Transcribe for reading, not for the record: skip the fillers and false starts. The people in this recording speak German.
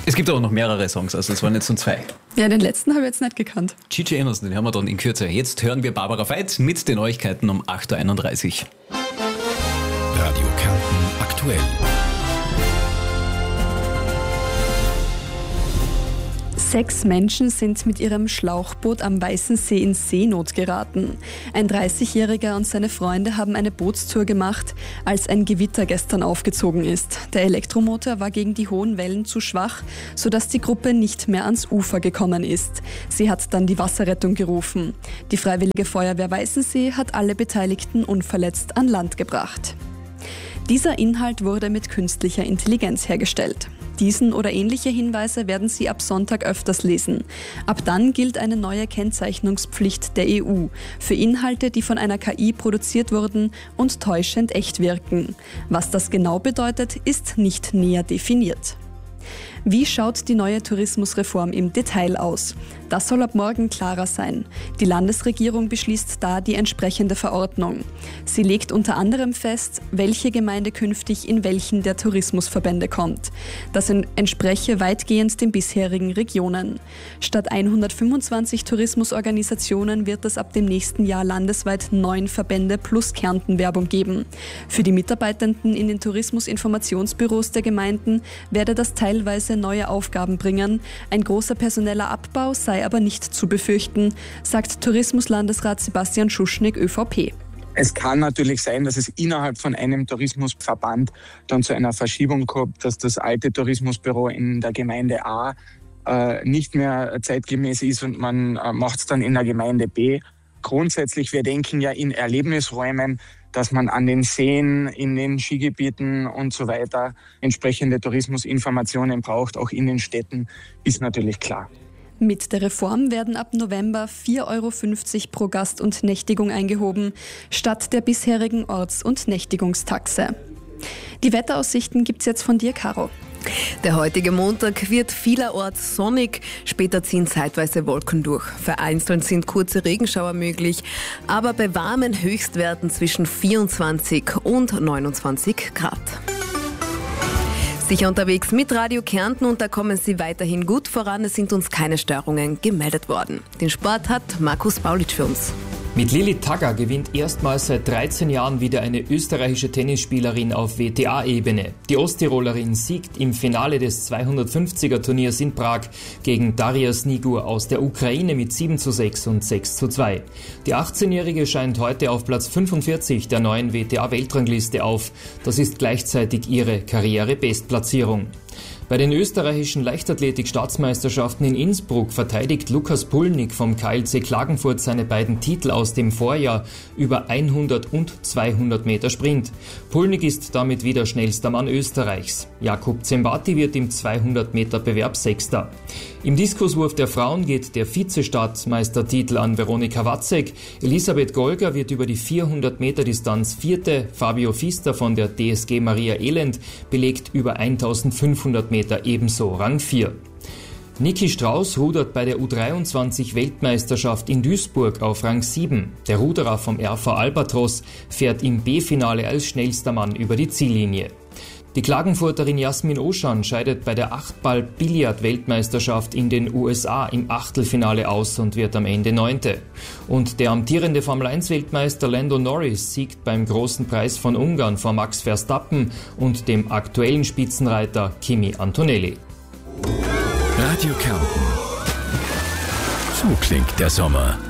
Es gibt aber noch mehrere Songs, also es waren jetzt nur 2. Ja, den letzten habe ich jetzt nicht gekannt. Gigi Anderson, den hören wir dann in Kürze. Jetzt hören wir Barbara Veit mit den Neuigkeiten um 8.31 Uhr. Radio Kärnten aktuell. 6 Menschen sind mit ihrem Schlauchboot am Weißen See in Seenot geraten. Ein 30-Jähriger und seine Freunde haben eine Bootstour gemacht, als ein Gewitter gestern aufgezogen ist. Der Elektromotor war gegen die hohen Wellen zu schwach, sodass die Gruppe nicht mehr ans Ufer gekommen ist. Sie hat dann die Wasserrettung gerufen. Die Freiwillige Feuerwehr Weißensee hat alle Beteiligten unverletzt an Land gebracht. Dieser Inhalt wurde mit künstlicher Intelligenz hergestellt. Diesen oder ähnliche Hinweise werden Sie ab Sonntag öfters lesen. Ab dann gilt eine neue Kennzeichnungspflicht der EU für Inhalte, die von einer KI produziert wurden und täuschend echt wirken. Was das genau bedeutet, ist nicht näher definiert. Wie schaut die neue Tourismusreform im Detail aus? Das soll ab morgen klarer sein. Die Landesregierung beschließt da die entsprechende Verordnung. Sie legt unter anderem fest, welche Gemeinde künftig in welchen der Tourismusverbände kommt. Das entspreche weitgehend den bisherigen Regionen. Statt 125 Tourismusorganisationen wird es ab dem nächsten Jahr landesweit 9 Verbände plus Kärnten-Werbung geben. Für die Mitarbeitenden in den Tourismusinformationsbüros der Gemeinden werde das teilweise neue Aufgaben bringen. Ein großer personeller Abbau sei aber nicht zu befürchten, sagt Tourismuslandesrat Sebastian Schuschnigg, ÖVP. Es kann natürlich sein, dass es innerhalb von einem Tourismusverband dann zu einer Verschiebung kommt, dass das alte Tourismusbüro in der Gemeinde A nicht mehr zeitgemäß ist und man macht es dann in der Gemeinde B. Grundsätzlich, wir denken ja in Erlebnisräumen, dass man an den Seen, in den Skigebieten und so weiter entsprechende Tourismusinformationen braucht, auch in den Städten, ist natürlich klar. Mit der Reform werden ab November 4,50 € pro Gast und Nächtigung eingehoben, statt der bisherigen Orts- und Nächtigungstaxe. Die Wetteraussichten gibt's jetzt von dir, Caro. Der heutige Montag wird vielerorts sonnig, später ziehen zeitweise Wolken durch. Vereinzelt sind kurze Regenschauer möglich, aber bei warmen Höchstwerten zwischen 24 und 29 Grad. Sicher unterwegs mit Radio Kärnten und da kommen Sie weiterhin gut voran. Es sind uns keine Störungen gemeldet worden. Den Sport hat Markus Paulitsch für uns. Mit Lilly Tagger gewinnt erstmals seit 13 Jahren wieder eine österreichische Tennisspielerin auf WTA-Ebene. Die Osttirolerin siegt im Finale des 250er-Turniers in Prag gegen Daria Snigur aus der Ukraine mit 7:6 und 6:2. Die 18-Jährige scheint heute auf Platz 45 der neuen WTA-Weltrangliste auf. Das ist gleichzeitig ihre Karriere-Bestplatzierung. Bei den österreichischen Leichtathletik-Staatsmeisterschaften in Innsbruck verteidigt Lukas Pulnig vom KLC Klagenfurt seine beiden Titel aus dem Vorjahr über 100 und 200 Meter Sprint. Pulnig ist damit wieder schnellster Mann Österreichs. Jakub Zembati wird im 200 Meter Bewerb Sechster. Im Diskuswurf der Frauen geht der Vize-Staatsmeistertitel an Veronika Watzek. Elisabeth Golger wird über die 400 Meter Distanz Vierte. Fabio Fister von der DSG Maria Elend belegt über 1500 Meter ebenso Rang 4. Niki Strauß rudert bei der U23-Weltmeisterschaft in Duisburg auf Rang 7. Der Ruderer vom RV Albatros fährt im B-Finale als schnellster Mann über die Ziellinie. Die Klagenfurterin Jasmin Oschan scheidet bei der 8-Ball-Billard-Weltmeisterschaft in den USA im Achtelfinale aus und wird am Ende 9. Und der amtierende Formel-1-Weltmeister Lando Norris siegt beim Großen Preis von Ungarn vor Max Verstappen und dem aktuellen Spitzenreiter Kimi Antonelli. Radio Kärnten. So klingt der Sommer.